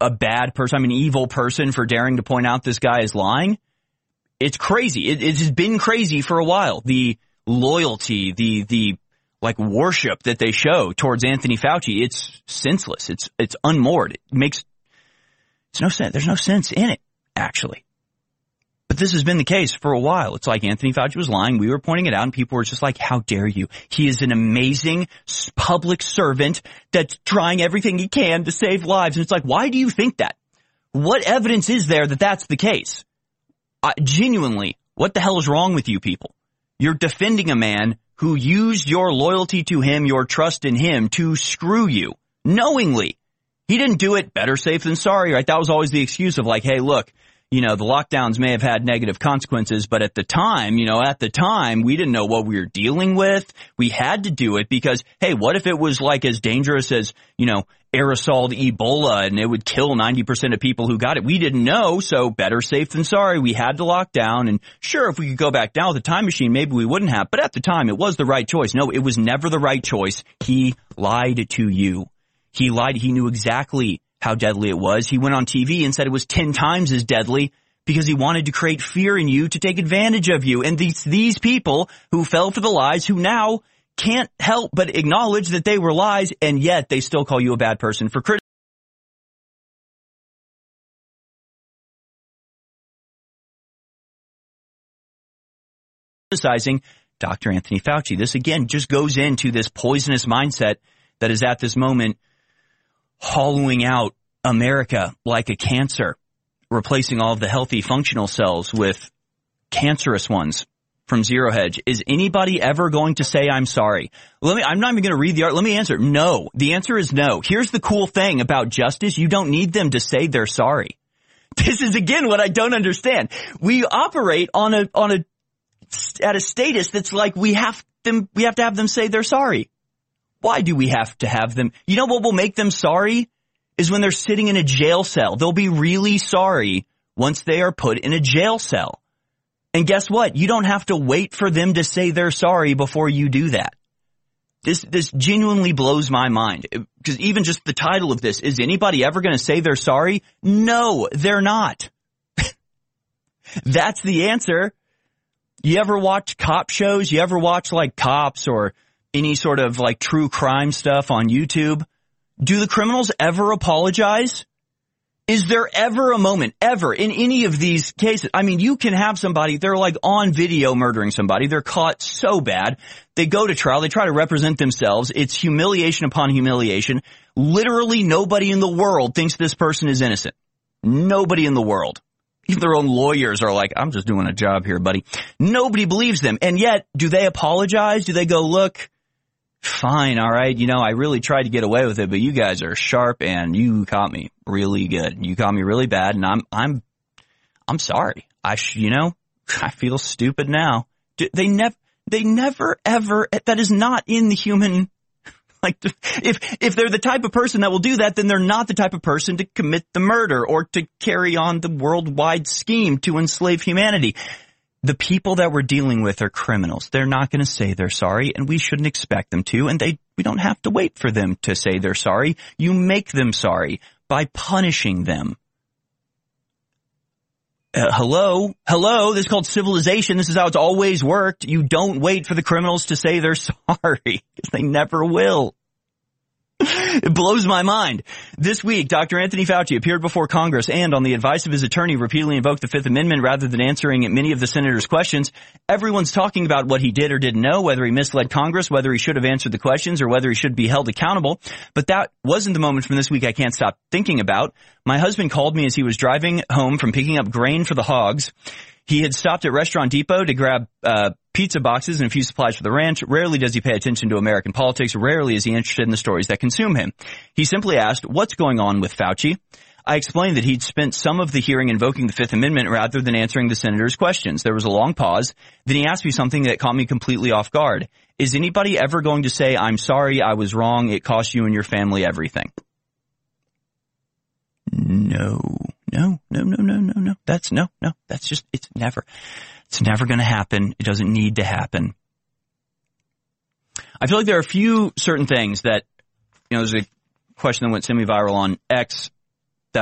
a bad person, I'm an evil person for daring to point out this guy is lying. It's crazy. It's been crazy for a while. The loyalty, the like worship that they show towards Anthony Fauci, it's senseless. It's unmoored. It's no sense. There's no sense in it, actually. But this has been the case for a while. It's like Anthony Fauci was lying. We were pointing it out, and people were just like, how dare you? He is an amazing public servant that's trying everything he can to save lives. And it's like, why do you think that? What evidence is there that that's the case? Genuinely, what the hell is wrong with you people? You're defending a man who used your loyalty to him, your trust in him, to screw you, knowingly. He didn't do it. Better safe than sorry, right? That was always the excuse of like, hey, look, the lockdowns may have had negative consequences, but at the time, we didn't know what we were dealing with. We had to do it because, hey, what if it was like as dangerous as, aerosol Ebola and it would kill 90% of people who got it? We didn't know, so better safe than sorry. We had to lock down, and sure, if we could go back down with a time machine, maybe we wouldn't have, but at the time, it was the right choice. No, it was never the right choice. He lied to you. He lied. He knew exactly how deadly it was. He went on TV and said it was 10 times as deadly because he wanted to create fear in you to take advantage of you. And these people who fell for the lies, who now can't help but acknowledge that they were lies, and yet they still call you a bad person for criticizing Dr. Anthony Fauci. This, again, just goes into this poisonous mindset that is at this moment hollowing out America like a cancer, replacing all of the healthy functional cells with cancerous ones from Zero Hedge. Is anybody ever going to say, I'm sorry? I'm not even going to read the art. Let me answer. No. The answer is no. Here's the cool thing about justice. You don't need them to say they're sorry. This is, again, what I don't understand. We operate at a status that's like we have to have them say they're sorry. Why do we have to have them? You know what will make them sorry is when they're sitting in a jail cell. They'll be really sorry once they are put in a jail cell. And guess what? You don't have to wait for them to say they're sorry before you do that. This genuinely blows my mind. Because even just the title of this, is anybody ever going to say they're sorry? No, they're not. That's the answer. You ever watch cop shows? You ever watch like Cops or any sort of like true crime stuff on YouTube? Do the criminals ever apologize? Is there ever a moment, ever, in any of these cases? I mean, you can have somebody, they're like on video murdering somebody. They're caught so bad. They go to trial. They try to represent themselves. It's humiliation upon humiliation. Literally nobody in the world thinks this person is innocent. Nobody in the world. Even their own lawyers are like, I'm just doing a job here, buddy. Nobody believes them. And yet, do they apologize? Do they go, look, fine, all right, I really tried to get away with it, but you guys are sharp and you caught me really good. You caught me really bad, and I'm sorry. I feel stupid now. They never ever, that is not in the human, like, if they're the type of person that will do that, then they're not the type of person to commit the murder or to carry on the worldwide scheme to enslave humanity. The people that we're dealing with are criminals. They're not going to say they're sorry, and we shouldn't expect them to, and we don't have to wait for them to say they're sorry. You make them sorry by punishing them. Hello, this is called civilization. This is how it's always worked. You don't wait for the criminals to say they're sorry, because they never will. It blows my mind. This week, Dr. Anthony Fauci appeared before Congress and, on the advice of his attorney, repeatedly invoked the Fifth Amendment rather than answering many of the senator's questions. Everyone's talking about what he did or didn't know, whether he misled Congress, whether he should have answered the questions, or whether he should be held accountable. But that wasn't the moment from this week I can't stop thinking about. My husband called me as he was driving home from picking up grain for the hogs. He had stopped at Restaurant Depot to grab pizza boxes and a few supplies for the ranch. Rarely does he pay attention to American politics. Rarely is he interested in the stories that consume him. He simply asked, what's going on with Fauci? I explained that he'd spent some of the hearing invoking the Fifth Amendment rather than answering the senator's questions. There was a long pause. Then he asked me something that caught me completely off guard. Is anybody ever going to say, I'm sorry, I was wrong, it cost you and your family everything? No. It's never going to happen. It doesn't need to happen. I feel like there are a few certain things that, there's a question that went semi-viral on X